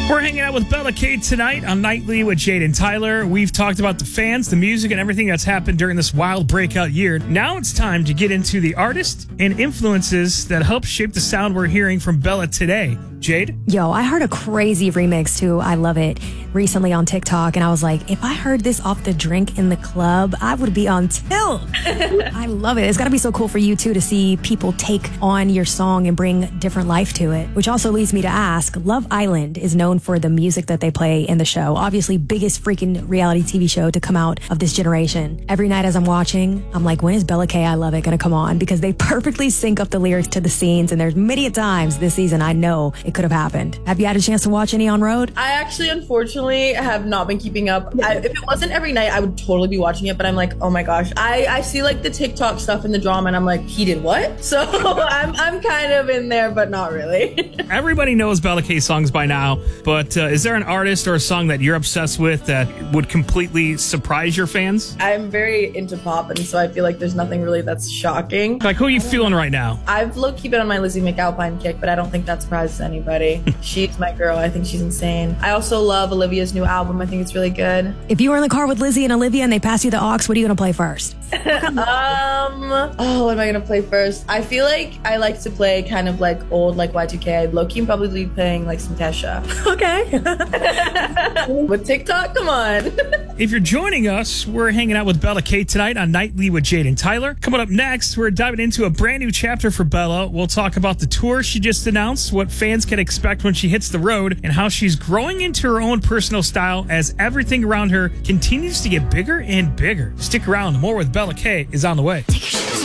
We're hanging out with Bella K tonight on Nightly with Jade and Tyler. We've talked about the fans, the music, and everything that's happened during this wild breakout year. Now it's time to get into the artists and influences that help shape the sound we're hearing from Bella today. Jade? Yo, I heard a crazy remix to I Love It recently on TikTok, and I was like, if I heard this off the drink in the club, I would be on tilt. I love it. It's got to be so cool for you, too, to see people take on your song and bring different life to it, which also leads me to ask, Love Island is known for the music that they play in the show. Obviously, biggest freaking reality TV show to come out of this generation. Every night as I'm watching, I'm like, when is Bella K I Love It going to come on? Because they perfectly sync up the lyrics to the scenes, and there's many a times this season I know it could have happened. Have you had a chance to watch any on Road? I actually, unfortunately, have not been keeping up. If it wasn't every night, I would totally be watching it, but I'm like, oh my gosh. I see like the TikTok stuff and the drama, and I'm like, he did what? So I'm kind of in there, but not really. Everybody knows Bella K songs by now, but is there an artist or a song that you're obsessed with that would completely surprise your fans? I'm very into pop, and so I feel like there's nothing really that's shocking. Like, who are you feeling right now? I've low-key been on my Lizzie McAlpine kick, but I don't think that surprises anybody. She's my girl. I think she's insane. I also love Olivia's new album. I think it's really good. If you were in the car with Lizzie and Olivia and they pass you the aux, what are you going to play first? What am I gonna play first? I feel like I like to play kind of like old, like Y2K. Low-key, I'm probably playing like some Kesha. Okay. With TikTok, come on. If you're joining us, we're hanging out with Bella K tonight on Nightly with Jade and Tyler. Coming up next, we're diving into a brand new chapter for Bella. We'll talk about the tour she just announced, what fans can expect when she hits the road, and how she's growing into her own personal style as everything around her continues to get bigger and bigger. Stick around. More with Bella K is on the way. Take your shoes